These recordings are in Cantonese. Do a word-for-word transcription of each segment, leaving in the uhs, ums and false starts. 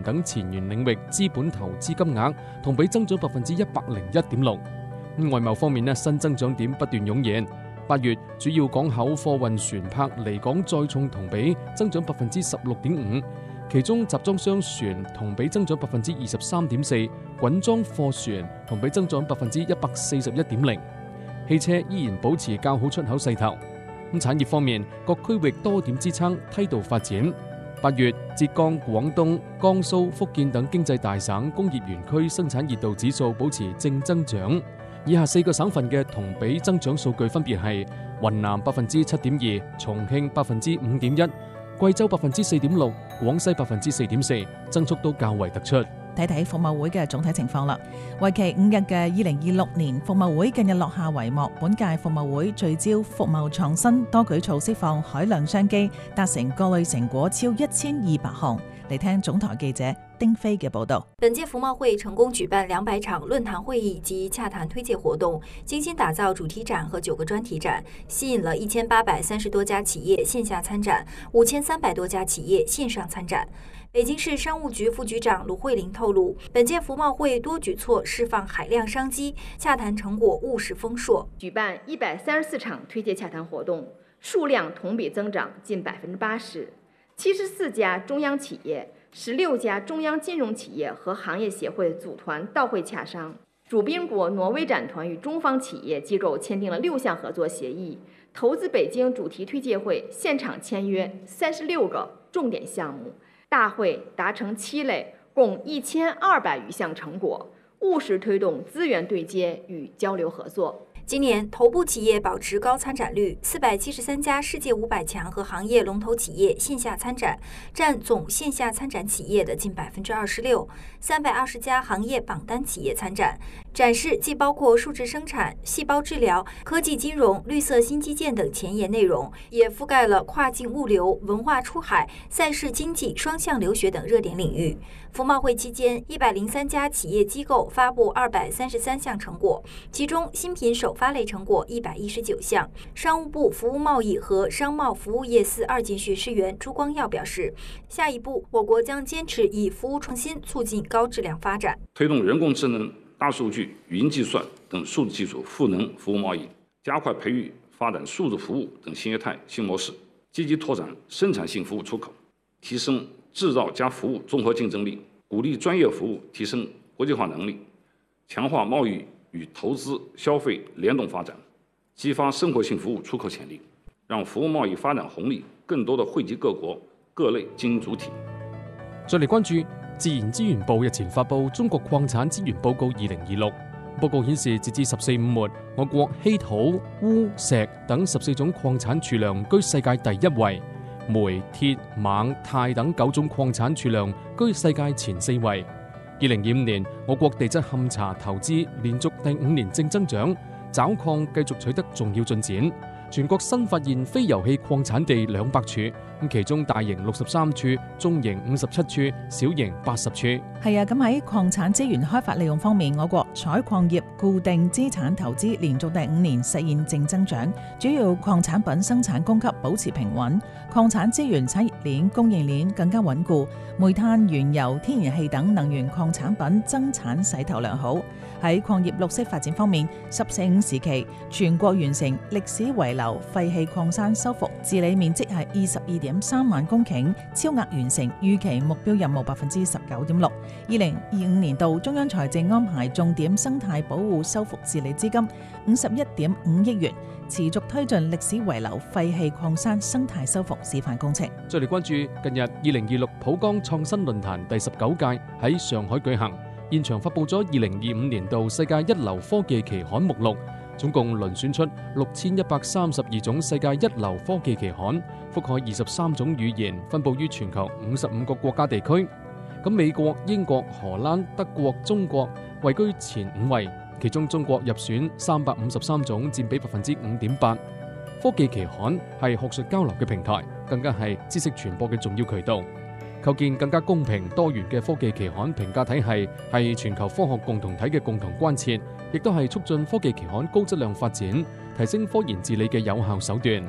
等前沿領域資本投資金額同比增長百分之一百零一點六。外貿方面呢，新增長點不斷湧現。八月主要港口貨運船舶離港載重同比增長百分之十六點五，其中集裝箱船同比增長百分之二十三點四，滾裝貨船同比增長百分之一百四十一點零。汽車依然保持較好出口勢頭。咁產業方面，各區域多點支撐梯度發展。八月，浙江、廣東、江蘇、福建等經濟大省工業園區生產熱度指數保持正增長。以下四個省份嘅同比增長數據分別係雲南百分之七點二，重慶百分之五點一，貴州百分之四點六，廣西百分之四點四，增速都較為突出。 睇睇服務會嘅總體情況啦。為期五日嘅二零二六年服務會近日落下帷幕，本屆服務會聚焦服務創新，多舉措釋放海量商機，達成各類成果超一千二百項。嚟聽總台記者丁飛嘅報道。 本屆服貿會成功舉辦兩百場論壇會議及洽談推介活動，精心打造主題展和九個專題展，吸引了一千八百三十多家企業線下參展，五千三百多家企業線上參展。北京市商務局副局長盧慧玲透露，本屆服貿會多舉措釋放海量商機，洽談成果務實豐碩。 舉辦一百三十四場推介洽談活動，數量同比增長近百分之八十。七十四家中央企業、十六家中央金融企業和行業協會組團到會洽商。主賓國挪威展團與中方企業機構簽訂了六項合作協議，投資北京主題推介會現場簽約三十六個重點項目，大會達成七類，共一千二百餘項成果，務實推動資源對接與交流合作。 今年頭部企業保持高參展率，四百七十三家世界五百強和行業龍頭企業線下參展，佔總線下參展企業的近百分之二十六。三百二十家行業榜單企業參展，展示既包括數字生產、細胞治療、科技金融、綠色新基建等前沿內容，也覆蓋了跨境物流、文化出海、賽事經濟、雙向留學等熱點領域。服貿會期間，一百零三家企業機構發布二百三十三項成果，其中新品首發類成果一百一十九項。商務部服務貿易和商貿服務業司二級學士員朱光耀表示，下一步我國將堅持以服務創新促進高質量發展， 推動人工智能、大數據、雲計算等數字技術賦能服務貿易，加快培育發展數字服務等新業態新模式，積極拓展生產性服務出口，提升製造加服務綜合競爭力，鼓勵專業服務提升國際化能力，強化貿易與投資消費聯動發展，激發生活性服務出口潛力，讓服務貿易發展紅利更多地惠及各國各類經營主體。 再嚟關注自然資源部日前發布《中國礦產資源報告二零二六》，報告顯示，截至十四五末，我國稀土、鎢、石等十四種礦產儲量居世界第一位。煤、鐵、錳、鈦等九種礦產儲量居世界前四位。二零二五年，我國地質勘查投資連續第五年正增長，找礦繼續取得重要進展。全國新發現非油氣礦產地兩百處，咁其中大型六十三處，中型五十七處，小型八十處。 係啊，咁喺礦產資源開發利用方面，我國採礦業固定資產投資連續第五年實現正增長，主要礦產品生產供給保持平穩，礦產資源產業鏈供應鏈更加穩固，煤炭、原油、天然氣等能源礦產品增產勢頭良好。喺礦業綠色發展方面，十四五時期全國完成歷史遺留廢棄礦山修復治理面積係二十二點三萬公頃，超額完成預期目標任務百分之十九點六。二零二五年度中央財政安排重點生態保護修復治理資金五十一點五億元，持續推進歷史遺留廢棄礦山生態修復示範工程。 再嚟關注近日二零二六浦江創新論壇第十九屆喺上海舉行，現場發布咗二零二五年度世界一流科技期刊目錄，總共遴選出六千一百三十二種世界一流科技期刊，覆蓋二十三種語言，分佈於全球五十五個國家地區。咁美國、英國、荷蘭、德國、中國位居前五位，其中中國入選三百五十三種，佔比百分之五點八。科技期刊係學術交流嘅平台，更加係知識傳播嘅重要渠道。構建更加公平多元嘅科技期刊評價體系係全球科學共同體嘅共同關切，亦都係促進科技期刊高質量發展、提升科研治理嘅有效手段。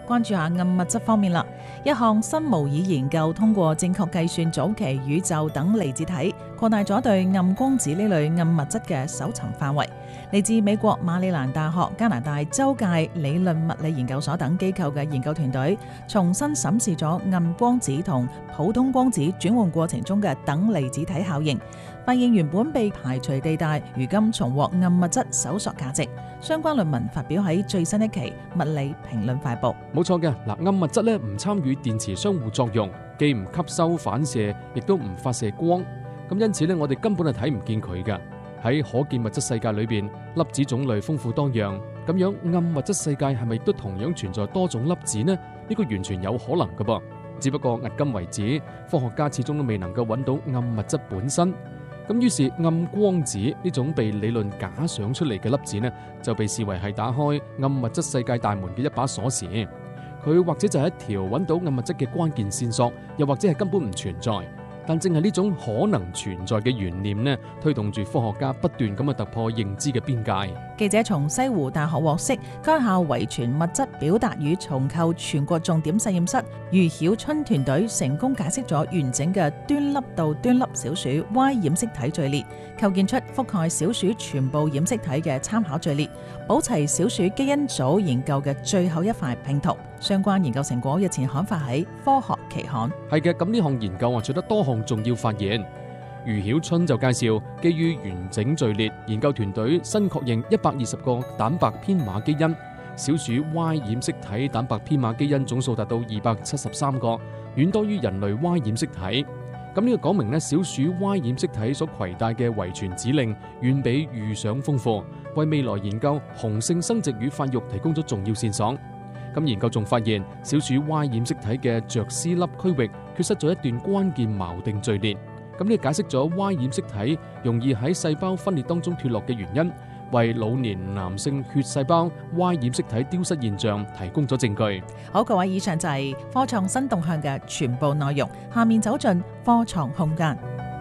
關注下暗物質方面啦。一項新模擬研究通過正確計算早期宇宙等離子體，擴大咗對暗光子呢類暗物質嘅搜尋範圍。嚟自美國馬里蘭大學、加拿大州界理論物理研究所等機構嘅研究團隊，重新審視咗暗光子同普通光子轉換過程中嘅等離子體效應，發現原本被排除地帶，如今重獲暗物質搜索價值。相關論文發表喺最新一期《物理評論快報》。 冇錯嘅，嗱，暗物質咧唔參與電磁相互作用，既唔吸收反射，亦都唔發射光，咁因此咧，我哋根本係睇唔見佢㗎。喺可見物質世界裏邊，粒子種類豐富多樣，咁樣暗物質世界係咪都同樣存在多種粒子呢？呢個完全有可能㗎噃，只不過迄今為止，科學家始終都未能夠揾到暗物質本身。咁於是暗光子呢種被理論假想出嚟嘅粒子呢，就被視為係打開暗物質世界大門嘅一把鎖匙。佢或者就係一條揾到暗物質嘅關鍵線索，又或者係根本唔存在。但正係呢種可能存在嘅懸念呢，推動住科學家不斷咁去突破認知嘅邊界。 記者從西湖大學獲悉，該校遺傳物質表達與重構全國重點實驗室余曉春團隊成功解釋咗完整嘅端粒到端粒小鼠 Y 染色體序列，構建出覆蓋小鼠全部染色體嘅參考序列，補齊小鼠基因組研究嘅最後一塊拼圖。相關研究成果日前刊發喺科學期刊。 係嘅，咁呢項研究啊取得多項重要發現。余曉春就介紹，基於完整序列，研究團隊新確認一百二十個蛋白編碼基因，小鼠 Y 染色體蛋白編碼基因總數達到二百七十三個，遠多於人類 Y 染色體。咁呢個講明呢，小鼠 Y 染色體所攜帶嘅遺傳指令遠比預想豐富，為未來研究雄性生殖與發育提供咗重要線索。咁研究仲發現，小鼠 Y 染色體嘅着絲粒區域缺失咗一段關鍵錨定序列。咁呢解釋咗 Y 染色體容易喺細胞分裂當中脫落嘅原因，為老年男性血細胞 Y 染色體丟失現象提供咗證據。 好，各位，以上就係科創新動向嘅全部內容。下面走進科創空間，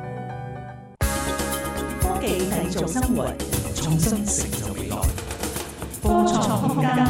科技製造生活，創新成就未來。科創空間。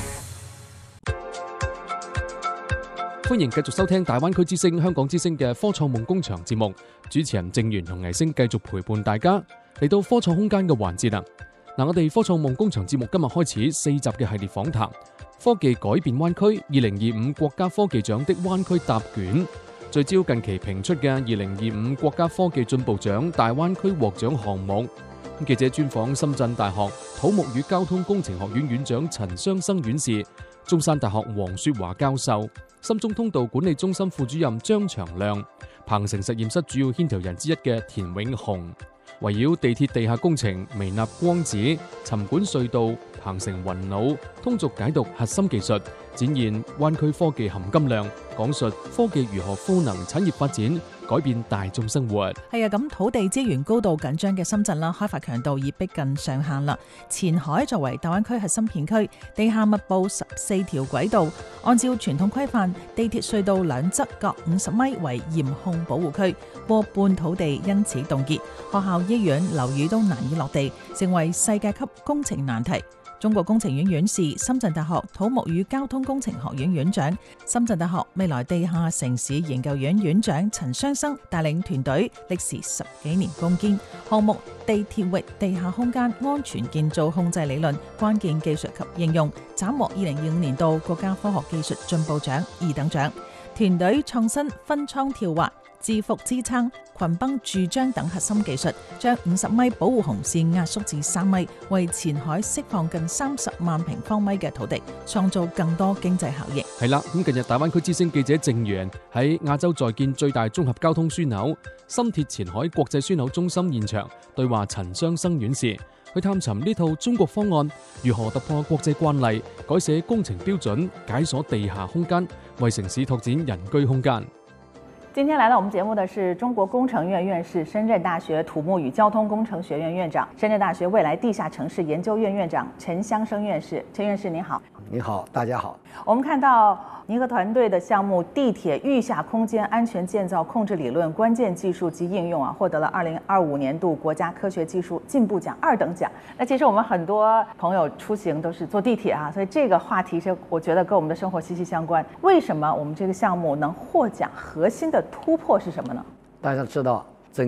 歡迎繼續收聽大灣區之聲、香港之聲嘅科創夢工場節目，主持人鄭源同倪星繼續陪伴大家嚟到科創空間嘅環節啦。嗱，我哋科創夢工場節目今日開始四集嘅系列訪談，科技改變灣區二零二五國家科技獎的灣區答卷，聚焦近期評出嘅二零二五國家科技進步獎大灣區獲獎項目。記者專訪深圳大學土木與交通工程學院院長陳雙生院士、中山大學黃雪華教授、深中通道管理中心副主任張長亮、鵬城實驗室主要牽頭人之一嘅田永雄，圍繞地鐵地下工程、微納光子、沉管隧道、鵬城雲腦、通俗解讀核心技術，展現灣區科技含金量，講述科技如何賦能產業發展，改變大眾生活。 係啊，咁土地資源高度緊張嘅深圳啦，開發強度已逼近上限啦。前海作為大灣區核心片區，地下密布十四條軌道，按照傳統規範，地鐵隧道兩側各五十米為嚴控保護區，過半土地因此凍結，學校、醫院、樓宇都難以落地，成為世界級工程難題。中國工程院院士、深圳大學土木與交通工程學院院長、深圳大學未來地下城市研究院院長陳雙生帶領團隊，歷時十幾年攻堅項目地鐵域地下空間安全建造控制理論關鍵技術及應用，斬獲二零二五年度國家科學技術進步獎二等獎。團隊創新分艙跳滑、自伏支撐、群崩豎漿等核心技術，將五十米保護紅線壓縮至三米，為前海釋放近三十萬平方米嘅土地，創造更多經濟效益。 係啦，咁近日大灣區之聲記者鄭源喺亞洲在建最大綜合交通樞紐深鐵前海國際樞紐中心現場對話陳雙生院士，去探尋呢套中國方案如何突破國際慣例，改寫工程標準，解鎖地下空間，為城市拓展人居空間。 今天來到我們節目的是中國工程院院士、深圳大學土木與交通工程學院院長、深圳大學未來地下城市研究院院長陳雙生院士。陳院士您好。 你好，大家好。 我们看到您和团队的项目地铁域下空间安全建造控制理论关键技术及应用啊，获得了二零二五年度国家科学技术进步奖二等奖。那其实我们很多朋友出行都是坐地铁啊，所以这个话题是我觉得跟我们的生活息息相关。为什么我们这个项目能获奖？核心的突破是什么呢？ 大家知道